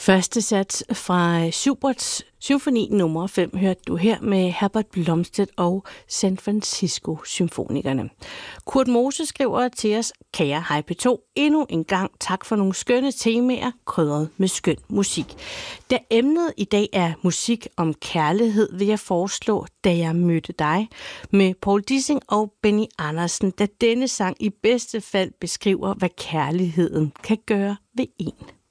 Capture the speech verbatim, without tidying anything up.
Første sats fra Schuberts symfoni nummer fem hørte du her med Herbert Blomstedt og San Francisco Symfonikerne. Kurt Mose skriver til os: Kære Hej P to, endnu en gang tak for nogle skønne temaer, krydret med skøn musik. Da emnet i dag er musik om kærlighed, vil jeg foreslå Da jeg mødte dig med Paul Dissing og Benny Andersen, da denne sang i bedste fald beskriver, hvad kærligheden kan gøre ved en.